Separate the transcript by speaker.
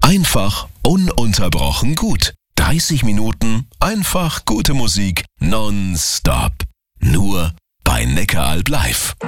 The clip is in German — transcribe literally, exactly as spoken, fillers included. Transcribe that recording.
Speaker 1: Einfach ununterbrochen gut. dreißig Minuten einfach gute Musik nonstop. Nur bei Neckaralb live.